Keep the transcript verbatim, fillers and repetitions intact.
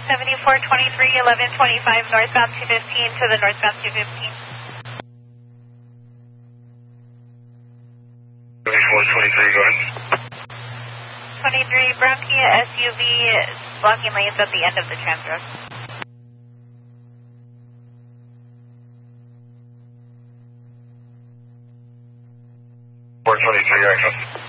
seventy-four twenty-three, eleven twenty-five, northbound two fifteen to the northbound two fifteen. seventy-four twenty-three, go ahead. twenty-three, brown Kia S U V blocking lanes at the end of the Transroad. four twenty-three, action.